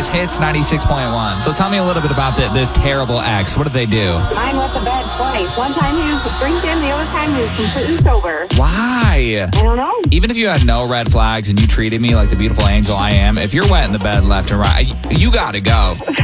is Hits 96.1. So tell me a little bit about this terrible ex. What did they do? Mine was a bad twice. One time he was drinking, the other time he was completely sober. Why? I don't know. Even if you had no red flags and you treated me like the beautiful angel I am, if you're wet in the bed left and right, you gotta go.